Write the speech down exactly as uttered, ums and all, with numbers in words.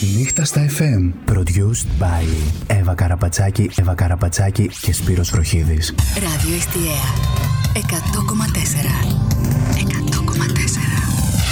Νύχτα στα εφ εμ. Produced by Εύα Καραπατσάκη, Εύα Καραπατσάκη και Σπύρος Βροχίδης. Ράδιο Εστιαία εκατό κόμμα τέσσερα. εκατό κόμμα τέσσερα.